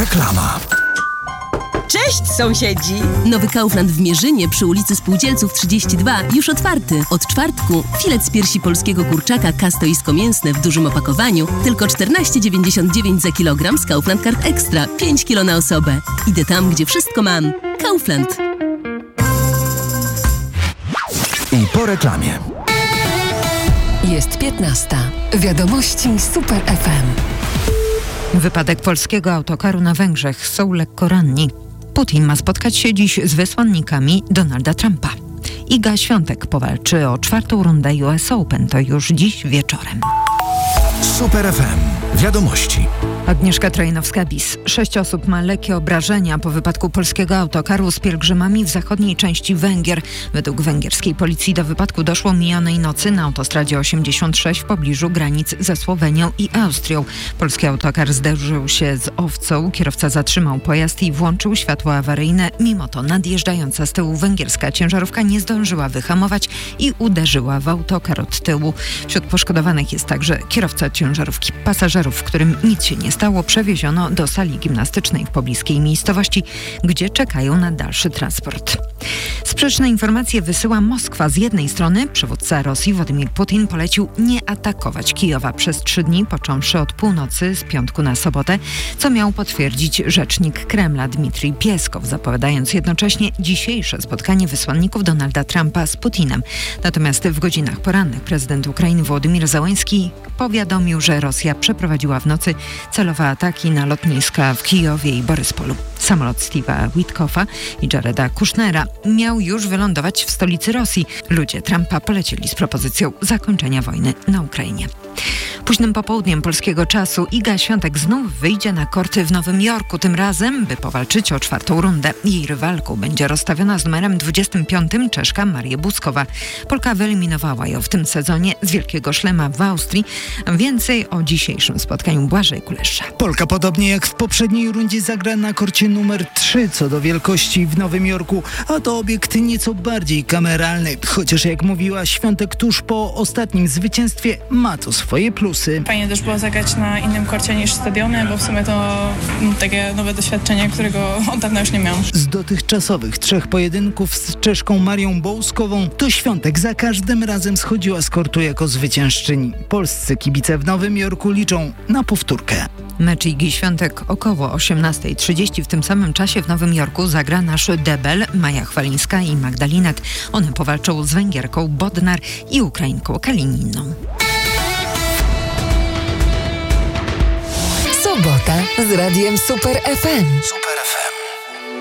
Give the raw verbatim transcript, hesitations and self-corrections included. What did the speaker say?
Reklama. Cześć sąsiedzi! Nowy Kaufland w Mierzynie przy ulicy Spółdzielców trzydzieści dwa już otwarty. Od czwartku filet z piersi polskiego kurczaka kastoisko-mięsne w dużym opakowaniu tylko czternaście dziewięćdziesiąt dziewięć za kilogram z Kaufland Card Extra. pięć kilo na osobę. Idę tam, gdzie wszystko mam. Kaufland. I po reklamie. Jest piętnasta. Wiadomości Super F M. Wypadek polskiego autokaru na Węgrzech. Są lekko ranni. Putin ma spotkać się dziś z wysłannikami Donalda Trumpa. Iga Świątek powalczy o czwartą rundę U S Open. To już dziś wieczorem. Super F M. Wiadomości. Agnieszka Trojnowska-Bis. Sześć osób ma lekkie obrażenia po wypadku polskiego autokaru z pielgrzymami w zachodniej części Węgier. Według węgierskiej policji do wypadku doszło minionej nocy na autostradzie osiemdziesiąt sześć w pobliżu granic ze Słowenią i Austrią. Polski autokar zderzył się z owcą. Kierowca zatrzymał pojazd i włączył światło awaryjne. Mimo to nadjeżdżająca z tyłu węgierska ciężarówka nie zdążyła wyhamować i uderzyła w autokar od tyłu. Wśród poszkodowanych jest także kierowca ciężarówki. Pasażerów, którym nic się nie stało, przewieziono do sali gimnastycznej w pobliskiej miejscowości, gdzie czekają na dalszy transport. Sprzeczne informacje wysyła Moskwa. Z jednej strony przywódca Rosji Władimir Putin polecił nie atakować Kijowa przez trzy dni, począwszy od północy z piątku na sobotę, co miał potwierdzić rzecznik Kremla Dmitrij Pieskow, zapowiadając jednocześnie dzisiejsze spotkanie wysłanników Donalda Trumpa z Putinem. Natomiast w godzinach porannych prezydent Ukrainy Wołodymyr Zełenski powiadomił, że Rosja przeprowadziła w nocy celowe ataki na lotniska w Kijowie i Boryspolu. Samolot Steve'a Witkoffa i Jareda Kushnera miał już wylądować w stolicy Rosji. Ludzie Trumpa polecieli z propozycją zakończenia wojny na Ukrainie. Późnym popołudniem polskiego czasu Iga Świątek znów wyjdzie na korty w Nowym Jorku, tym razem, by powalczyć o czwartą rundę. Jej rywalką będzie rozstawiona z numerem dwudziestym piątym Czeszka Marię Buskowa. Polka wyeliminowała ją w tym sezonie z Wielkiego Szlema w Austrii. Więcej o dzisiejszym spotkaniu Błażej Kulesza. Polka podobnie jak w poprzedniej rundzie zagra na korcie numer trzy co do wielkości w Nowym Jorku, a to obiekt nieco bardziej kameralny. Chociaż jak mówiła Świątek tuż po ostatnim zwycięstwie, ma to swoje plusy. Fajnie też było zagrać na innym korcie niż stadiony, bo w sumie to m, takie nowe doświadczenie, którego od dawna już nie miałam. Z dotychczasowych trzech pojedynków z Czeszką Marią Bouskową to Świątek za każdym razem schodziła z kortu jako zwyciężczyni. Polscy kibice w Nowym Jorku liczą na powtórkę. Mecz Igi Świątek około osiemnasta trzydzieści. W tym samym czasie w Nowym Jorku zagra nasz debel Maja Chwalińska i Magdalinet. One powalczą z Węgierką Bodnar i Ukrainką Kalininą. Sobota z radiem Super F M. Super F M.